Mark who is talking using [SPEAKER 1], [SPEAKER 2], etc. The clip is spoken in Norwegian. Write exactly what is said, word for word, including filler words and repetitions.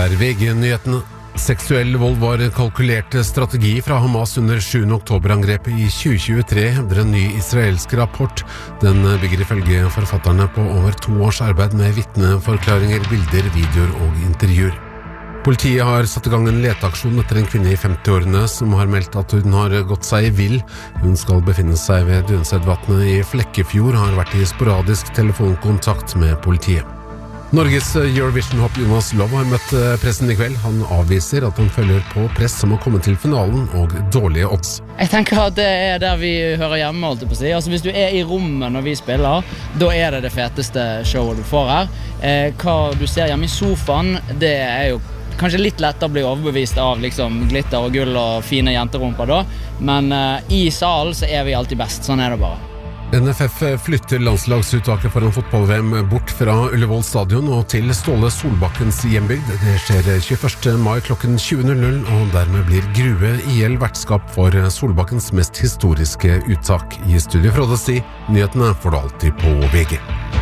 [SPEAKER 1] Dette er V G-nyhetene. Seksuell vold var kalkulert strategi fra Hamas under sjuende oktober-angrepet i tjue tjuetre, hevder en ny israelsk rapport. Den bygger ifølge forfatterne på over to års arbeid med vitneforklaringer, bilder, videoer og intervjuer. Politiet har satt i gang en leteaksjon etter en kvinne i femti-årene som har meldt at hun har gått seg vill. Hun skal befinne seg ved Dunsedvatnet i Flekkefjord, har vært i sporadisk telefonkontakt med politiet. Norges Eurovision-hopp Jonas Love har møtt pressen i kveld. Han avviser at han følger på press som har kommet til finalen og dårlige odds.
[SPEAKER 2] Jeg tenker at det er der vi hører hjemme, holdt jeg på å si. Altså, hvis du er i rommet når vi spiller, da er det det feteste showet du får her. Eh, hva du ser hjemme i sofaen, det er jo kanskje litt lettere å bli overbevist av liksom, glitter og gull og fine jenterumper da. Men eh, i salen så er vi alltid best, sånn er det bare.
[SPEAKER 1] N F F flytter landslagsuttaket foran fotball-V M bort fra Ullevål stadion og til Ståle Solbakkens hjembygd. Det skjer tjueførste mai klokken tjue null null, og dermed blir Grue I L vertskap for Solbakkens mest historiske uttak. I studio Frode Sti, nyhetene får du alltid på V G.